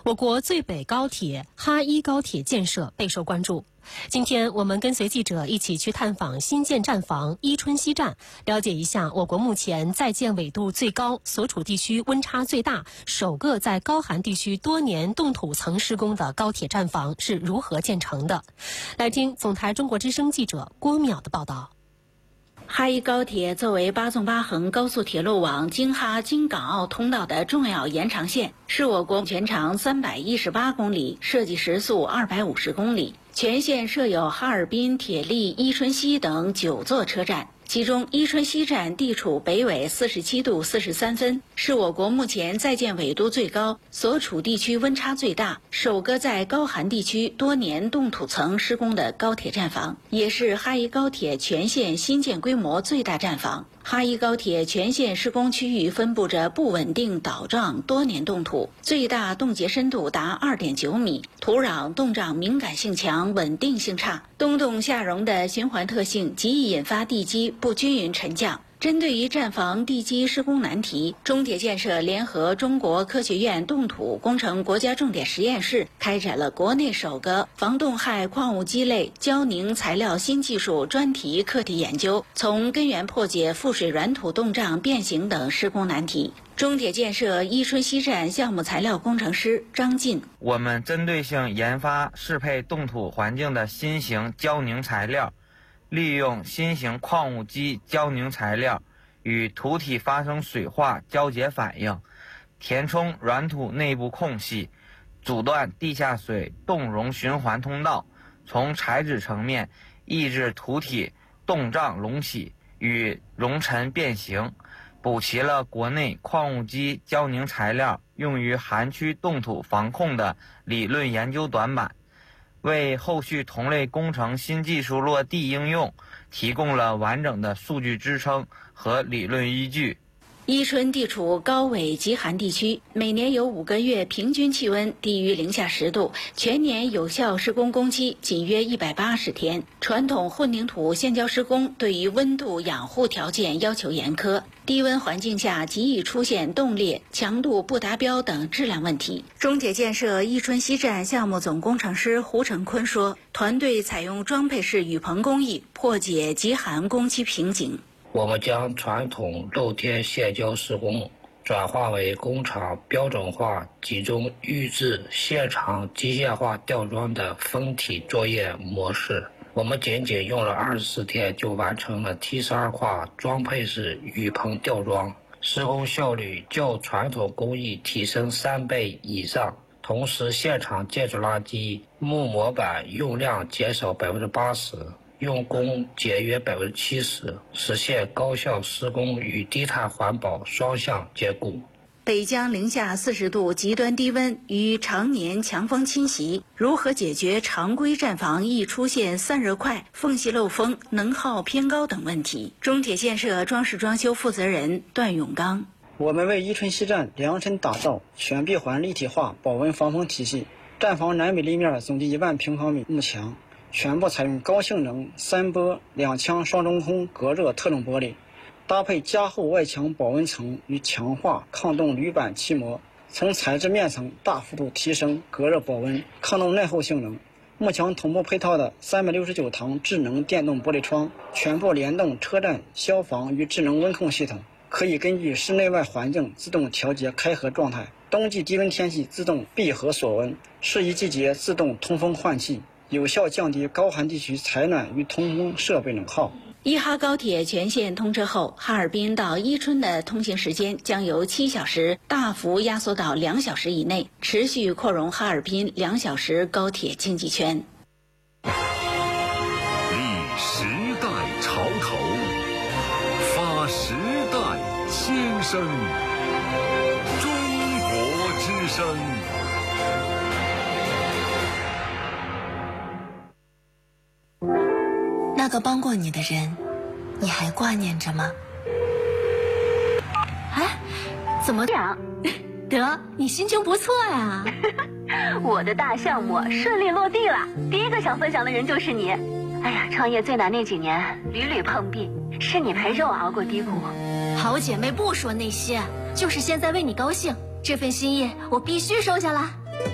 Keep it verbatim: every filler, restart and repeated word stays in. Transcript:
我国最北高铁哈一高铁建设备受关注。今天我们跟随记者一起去探访新建站房伊春西站，了解一下我国目前在建纬度最高、所处地区温差最大、首个在高寒地区多年冻土层施工的高铁站房是如何建成的。来听总台中国之声记者郭淼的报道。 哈一高铁作为八纵八横高速铁路网京哈京港澳通道的重要延长线，是我国全长三百一十八公里，设计时速二百五十公里。全线设有哈尔滨、铁力、伊春西等九座车站，其中伊春西站地处北纬四十七度四十三分，是我国目前在建纬度最高、所处地区温差最大、首个在高寒地区多年冻土层施工的高铁站房，也是哈一高铁全线新建规模最大站房。哈一高铁全线施工区域分布着不稳定岛状多年冻土，最大冻结深度达 二点九米，土壤冻胀敏感性强，稳定性差，冬冻夏融的循环特性极易引发地基不均匀沉降。针对于站房地基施工难题，中铁建设联合中国科学院冻土工程国家重点实验室开展了国内首个防冻害矿物基类胶凝材料新技术专题课题研究，从根源破解覆水软土冻胀变形等施工难题。中铁建设伊春西站项目材料工程师张进： 我们针对性研发适配冻土环境的新型胶凝材料，利用新型矿物基胶凝材料与土体发生水化交结反应，填充软土内部空隙，阻断地下水冻融循环通道，从材质层面抑制土体冻胀隆起与熔沉变形，补齐了国内矿物基胶凝材料用于寒区冻土防控的理论研究短板，为后续同类工程新技术落地应用提供了完整的数据支撑和理论依据。 伊春地处高纬极寒地区，每年有五个月平均气温低于零下十度，全年有效施工工期仅约一百八十天。传统混凝土现浇施工对于温度养护条件要求严苛，低温环境下极易出现冻裂、强度不达标等质量问题。中铁建设伊春西站项目总工程师胡成坤说，团队采用装配式雨棚工艺，破解极寒工期瓶颈。 我们将传统露天现浇施工转化为工厂标准化、集中预制、现场机械化吊装的分体作业模式。我们仅仅用了二十四天就完成了 T 十二 跨装配式雨棚吊装，施工效率较传统工艺提升三倍以上。同时，现场建筑垃圾木模板用量减少百分之八十。用工节约百分之七十，实现高效施工与低碳环保双向兼顾。 北疆零下四十度极端低温与常年强风侵袭，如何解决常规站房易出现散热快、缝隙漏风、能耗偏高等问题？中铁建设装饰装修负责人段永刚： 我们为伊春西站量身打造全闭环立体化保温防风体系，站房南北立面总计一万平方米幕墙。全部采用高性能三波两腔双中空隔热特种玻璃，搭配加厚外墙保温层与强化抗冻铝板漆膜，从材质面层大幅度提升隔热保温、抗冻耐候性能。幕墙同步配套的三百六十九堂智能电动玻璃窗，全部联动车站、消防与智能温控系统，可以根据室内外环境自动调节开合状态。冬季低温天气自动闭合锁温，适宜季节自动通风换气，有效降低高寒地区采暖与通风设备能耗。 伊哈高铁全线通车后，哈尔滨到伊春的通行时间将由七小时大幅压缩到两小时以内，持续扩容哈尔滨两小时高铁经济圈。 立时代潮头，发时代先声，中国之声。 那个帮过你的人，你还挂念着吗？哎，怎么样？得，你心情不错呀。 我的大项目顺利落地了，第一个想分享的人就是你。哎呀，创业最难那几年，屡屡碰壁，是你陪着我熬过低谷。 好姐妹不说那些，就是现在为你高兴，这份心意我必须收下了。